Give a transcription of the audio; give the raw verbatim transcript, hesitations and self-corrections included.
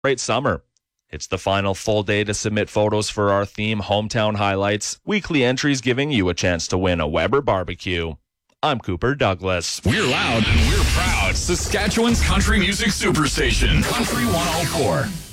Great summer. It's the final full day to submit photos for our theme, Hometown Highlights. Weekly entries giving you a chance to win a Weber barbecue. I'm Cooper Douglas. We're loud and we're proud. Saskatchewan's country music superstation, Country one oh four.